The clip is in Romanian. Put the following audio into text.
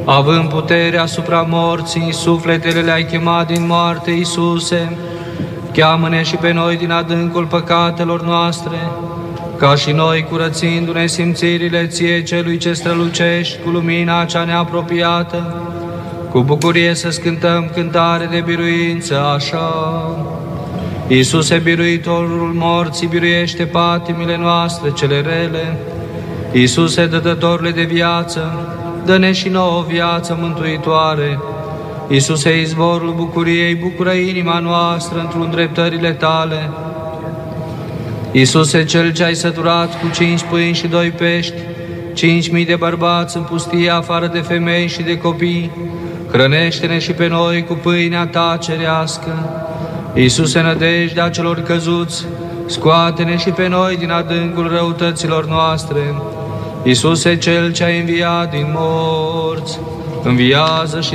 Având putere asupra morții, sufletele le-ai chemat din moarte, Iisuse, cheamă-ne și pe noi din adâncul păcatelor noastre, ca și noi, curățindu-ne simțirile Ție, Celui ce strălucești cu lumina cea neapropiată, cu bucurie să cântăm cântare de biruință, așa. Iisuse, biruitorul morții, biruiește patimile noastre cele rele. Iisuse, dătătorule de viață, dă-ne și nouă viață mântuitoare. Iisuse, izvorul bucuriei, bucură inima noastră într-un dreptările Tale. Iisuse, Cel ce ai săturat cu 5 pâini și 2 pești, 5.000 de bărbați în pustie, afară de femei și de copii, hrănește-ne și pe noi cu pâinea Ta cerească. Iisuse, nădejdea celor căzuți, scoate-ne și pe noi din adâncul răutăților noastre. Iisuse, Cel ce ai înviat din morți, înviază și